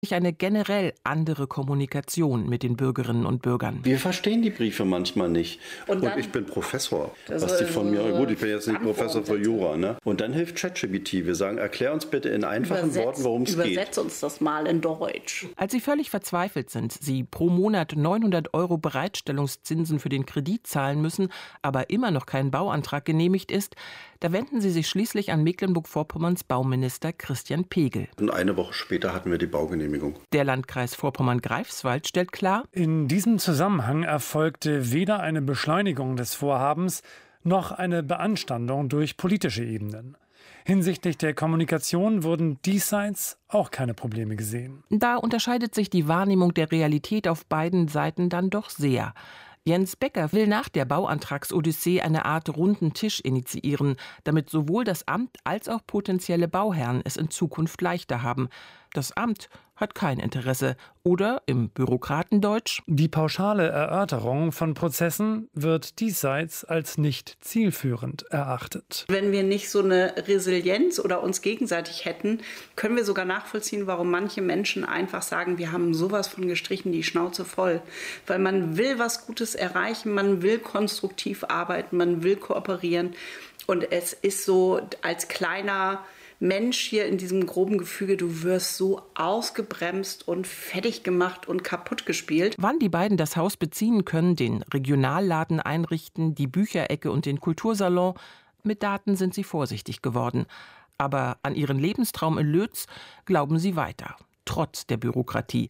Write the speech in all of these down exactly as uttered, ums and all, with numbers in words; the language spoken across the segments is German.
eine generell andere Kommunikation mit den Bürgerinnen und Bürgern. Wir verstehen die Briefe manchmal nicht. Und, und ich bin Professor, was die von mir, gut, ich bin jetzt nicht Professor für Jura, ne? Und dann hilft ChatGPT. Wir sagen, erklär uns bitte in einfachen Übersetz, Worten, worum es geht. Übersetz uns das mal in Deutsch. Als sie völlig verzweifelt sind, sie pro Monat neunhundert Euro Bereitstellungszinsen für den Kredit zahlen müssen, aber immer noch kein Bauantrag genehmigt ist, da wenden sie sich schließlich an Mecklenburg-Vorpommerns Bauminister Christian Pegel. Und eine Woche später hatten wir die Baugenehmigung. Der Landkreis Vorpommern-Greifswald stellt klar: In diesem Zusammenhang erfolgte weder eine Beschleunigung des Vorhabens noch eine Beanstandung durch politische Ebenen. Hinsichtlich der Kommunikation wurden diesseits auch keine Probleme gesehen. Da unterscheidet sich die Wahrnehmung der Realität auf beiden Seiten dann doch sehr. Jens Becker will nach der Bauantragsodyssee eine Art runden Tisch initiieren, damit sowohl das Amt als auch potenzielle Bauherren es in Zukunft leichter haben. Das Amt hat kein Interesse. Oder im Bürokratendeutsch: Die pauschale Erörterung von Prozessen wird diesseits als nicht zielführend erachtet. Wenn wir nicht so eine Resilienz oder uns gegenseitig hätten, können wir sogar nachvollziehen, warum manche Menschen einfach sagen, wir haben sowas von gestrichen, die Schnauze voll. Weil man will was Gutes erreichen, man will konstruktiv arbeiten, man will kooperieren. Und es ist so, als kleiner Mensch hier in diesem groben Gefüge, du wirst so ausgebremst und fertig gemacht und kaputt gespielt. Wann die beiden das Haus beziehen können, den Regionalladen einrichten, die Bücherecke und den Kultursalon, mit Daten sind sie vorsichtig geworden. Aber an ihren Lebenstraum in Lötz glauben sie weiter, trotz der Bürokratie.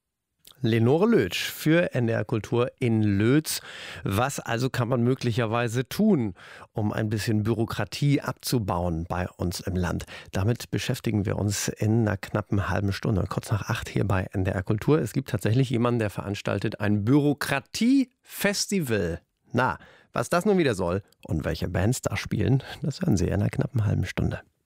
Lenore Lötsch für N D R Kultur in Lötz. Was also kann man möglicherweise tun, um ein bisschen Bürokratie abzubauen bei uns im Land? Damit beschäftigen wir uns in einer knappen halben Stunde, kurz nach acht hier bei N D R Kultur. Es gibt tatsächlich jemanden, der veranstaltet ein Bürokratie-Festival. Na, was das nun wieder soll und welche Bands da spielen, das hören Sie in einer knappen halben Stunde.